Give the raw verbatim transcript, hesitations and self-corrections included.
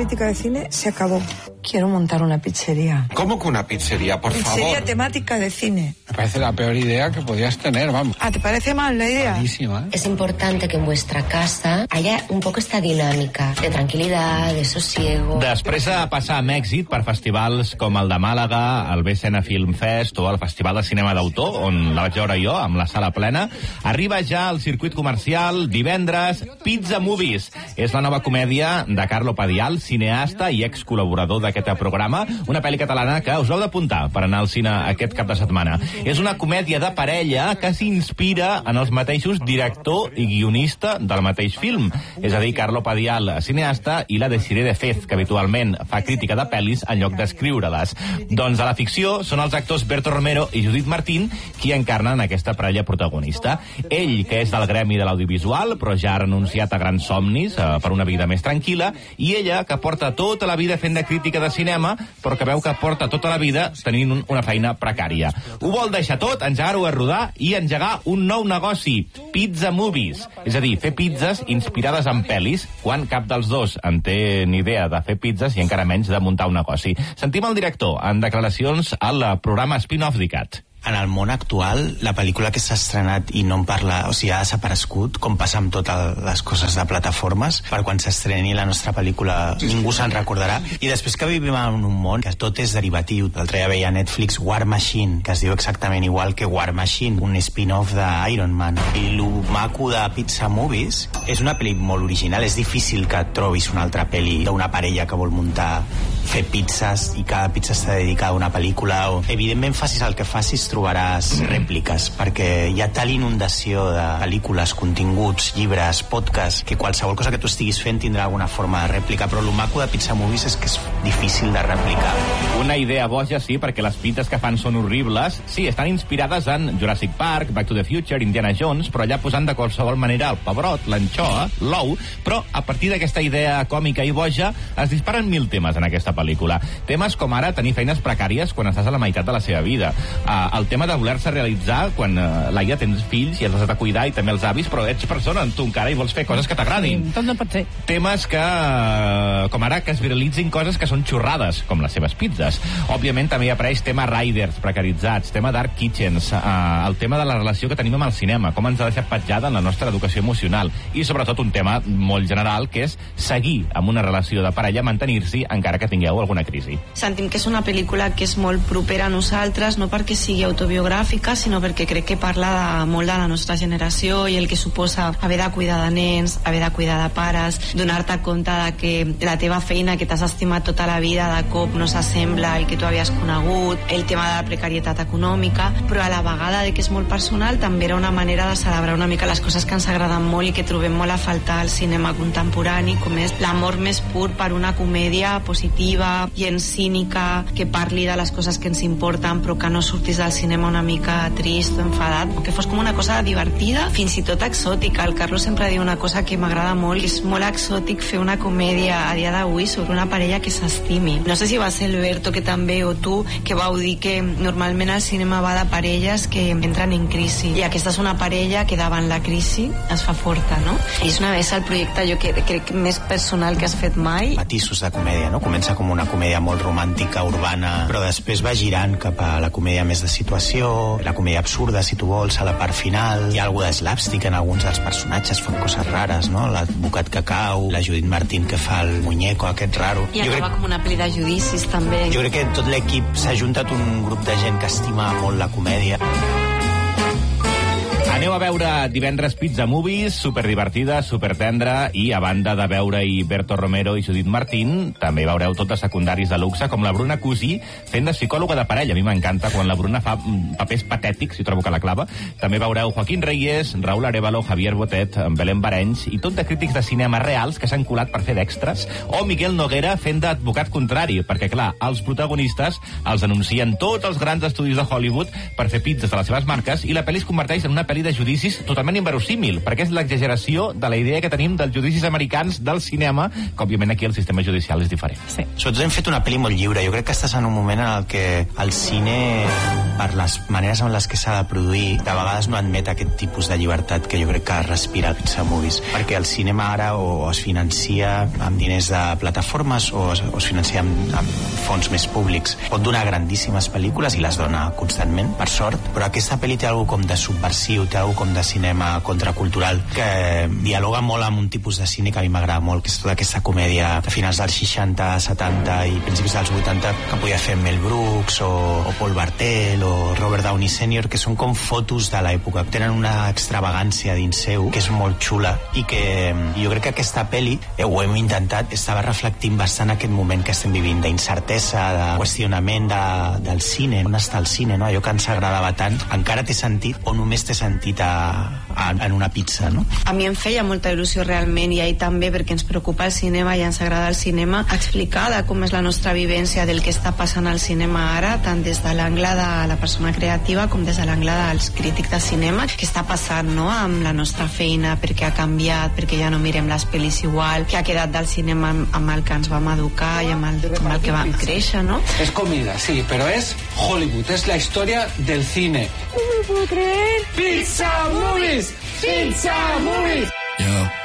crítica de cine se acabó. Quiero montar una pizzería. ¿Cómo que una pizzería, por pizzería favor? Pizzería temática de cine. Me parece la peor idea que podías tener, vamos. Ah, ¿te parece mal la idea? Malísima, ¿eh? Es importante que en vuestra casa haya un poco esta dinámica de tranquilidad, de sosiego. Després de passar amb èxit per festivals com el de Màlaga, el Becena Film Fest o el Festival de Cinema d'Autor, on la vaig veure jo, amb la sala plena, arriba ja al circuit comercial divendres Pizza Movies. És la nova comèdia de Carlo Padial, cineasta i ex-col·laborador d'aquest programa, una pel·li catalana que us heu d'apuntar per anar al cine aquest cap de setmana. És una comèdia de parella que s'inspira en els mateixos director i guionista del mateix film. És a dir, Carlo Padial, cineasta, i la Desiree de Fez, que habitualment fa crítica de pel·lis en lloc d'escriure-les. Doncs a la ficció són els actors Berto Romero i Judit Martín qui encarnen aquesta parella protagonista. Ell, que és del gremi de l'audiovisual, però ja ha renunciat a grans somnis eh, per una vida més tranquil·la, i ella, que porta tota la vida fent de crítica de cinema, però que veu que porta tota la vida tenint un, una feina precària. Ho vol deixar tot, engegar-ho a rodar i engegar un nou negoci, Pizza Movies. És a dir, fer pizzas inspirades en pel·lis, quan cap dels dos en té ni idea de fer pizzas i encara menys de muntar un negoci. Sentim el director en declaracions al programa Spin-off d'ICAT. En el món actual, la pel·lícula que s'ha estrenat i no en parla, o sigui, ha desaparegut, com passa amb totes les coses de plataformes, per quan s'estreni la nostra pel·lícula ningú se'n recordarà. I després que vivim en un món que tot és derivatiu. L'altre dia veia a Netflix War Machine, que es diu exactament igual que War Machine, un spin-off d'Iron Man. I lo maco de Pizza Movies és una pel·li molt original. És difícil que trobis una altra pel·li d'una parella que vol muntar, fer pizzas, i cada pizza està dedicada a una pel·lícula. O, evidentment, facis el que facis, trobaràs rèpliques, perquè hi ha tal inundació de pel·lícules, continguts, llibres, podcasts, que qualsevol cosa que tu estiguis fent tindrà alguna forma de rèplica, però el maco de Pizza Movies és que és difícil de replicar. Una idea boja, sí, perquè les pizzas que fan són horribles. Sí, estan inspirades en Jurassic Park, Back to the Future, Indiana Jones, però allà posant de qualsevol manera el pebrot, l'anxoa, l'ou, però a partir d'aquesta idea còmica i boja es disparen mil temes en aquesta pel·lícula. Temes com ara tenir feines precàries quan estàs a la meitat de la seva vida. Uh, el tema de voler-se realitzar quan, uh, Laia, tens fills i els has de cuidar, i també els avis, però ets persona, tu encara, i vols fer coses que t'agradin. Tot no pot ser. Temes que, uh, com ara, que es viralitzin coses que són xorrades, com les seves pizzas. Òbviament també hi apareix tema riders precaritzats, tema dark kitchens, uh, el tema de la relació que tenim amb el cinema, com ens ha deixat petjada en la nostra educació emocional, i sobretot un tema molt general, que és seguir amb una relació de parella, mantenir-s'hi encara que tingueu alguna crisi. Sentim que és una pel·lícula que és molt propera a nosaltres, no perquè sigui autobiogràfica, sinó perquè crec que parla de, molt de la nostra generació i el que suposa haver de cuidar de nens, haver de cuidar de pares, donar-te compte de que la teva feina que t'has estimat tota la vida de cop no s'assembla al que tu havies conegut, el tema de la precarietat econòmica, però a la vegada de que és molt personal també era una manera de celebrar una mica les coses que ens agraden molt i que trobem molt a faltar al cinema contemporani, com és l'amor més pur per una comèdia positiva i en cínica, que parli de les coses que ens importen però que no surtis del cinema una mica trist o enfadat, que fos com una cosa divertida, fins i tot exòtica. El Carlos sempre diu una cosa que m'agrada molt, que és molt exòtic fer una comèdia a dia d'avui sobre una parella que s'estimi. No sé si va ser Alberto que també, o tu, que vau dir que normalment el cinema va de parelles que entren en crisi, i aquesta és una parella que davant la crisi es fa forta, no? I és una vegada el projecte, jo que crec més personal que has fet mai. Matisos de comèdia, no? Comença com una comèdia molt romàntica, urbana, però després va girant cap a la comèdia més de situació, la comèdia absurda, si tu vols, a la part final. Hi ha alguna de slapstick en alguns dels personatges, fan coses rares, no? L'advocat que cau, la Judit Martín que fa el muñeco aquest raro. I acaba crec... com una pel·li de judicis, també. Jo crec que tot l'equip s'ha juntat un grup de gent que estima molt la comèdia. Aneu a veure divendres Pizza Movies, superdivertida, supertendra, i a banda de veure-hi Berto Romero i Judit Martín, també veureu tots els secundaris de luxe, com la Bruna Cusí fent de psicòloga de parella. A mi m'encanta quan la Bruna fa papers patètics, i trobo que la clava. També veureu Joaquín Reyes, Raúl Arévalo, Javier Botet, Belén Barenys, i tot de crítics de cinema reals que s'han colat per fer d'extras, o Miguel Noguera fent d'advocat contrari, perquè, clar, els protagonistes els anuncien tots els grans estudis de Hollywood per fer pizzas de les seves marques, i la pel·li es converteix en una pel·li de de judicis totalment inverosímil, perquè és l'exageració de la idea que tenim dels judicis americans del cinema, que òbviament aquí el sistema judicial és diferent. Sí. Sobretot hem fet una pel·li molt lliure. Jo crec que estàs en un moment en el que el cine, per les maneres en les que s'ha de produir, de vegades no admet aquest tipus de llibertat que jo crec que respira Pizza Movies, perquè el cinema ara o es financia amb diners de plataformes o es, o es financia amb, amb fons més públics. Pot donar grandíssimes pel·lícules i les dona constantment, per sort, però aquesta pel·li té alguna com de subversiu, té alguna com de cinema contracultural que dialoga molt amb un tipus de cine que a mi m'agrada molt, que és tota aquesta comèdia de finals dels seixanta, setanta i principis dels vuitanta que podia fer Mel Brooks o, o Paul Bartel o Robert Downey sènior, que són com fotos de l'època. Tenen una extravagància dins seu que és molt xula i que jo crec que aquesta pel·li, eh, ho hem intentat, estava reflectint bastant aquest moment que estem vivint d'incertesa, de qüestionament de, del cine. On està el cine, no? Allò que ens agradava tant, encara té sentit o només té sentit a, a, en una pizza, no? A mi em feia molta il·lusió realment, i ahir també, perquè ens preocupa el cinema i ens agrada el cinema, explicar de com és la nostra vivència del que està passant al cinema ara, tant des de l'angle de la persona creativa com des de l'angle dels crítics de cinema, que està passant, no?, amb la nostra feina, perquè ha canviat, perquè ja no mirem les pel·lis igual, que ha quedat del cinema amb el que ens vam educar i amb el, amb el que vam créixer, no? Es comida, sí, pero es Hollywood, es la historia del cine. No me puedo creer. Pizza Movies, Pizza Movies. Yo.